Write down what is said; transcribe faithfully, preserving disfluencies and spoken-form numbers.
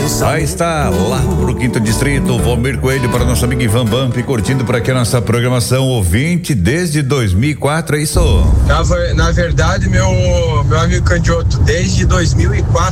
Aí está lá pro quinto distrito, Valmir Coelho para nosso amigo Ivan Bump, curtindo por aqui a nossa programação ouvinte desde dois mil e quatro, é isso? Na, na verdade, meu, meu amigo Candioto, desde dois mil e quatro